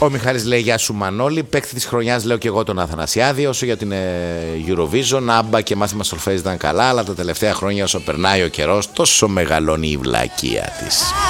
Ο Μιχάλης λέει γεια σου Μανώλη. Παίκτη της χρονιάς λέω και εγώ τον Αθανασιάδη. Όσο για την Eurovision, άμπα και μάθημα σολφέζ ήταν καλά, αλλά τα τελευταία χρόνια όσο περνάει ο καιρός τόσο μεγαλώνει η βλακεία της.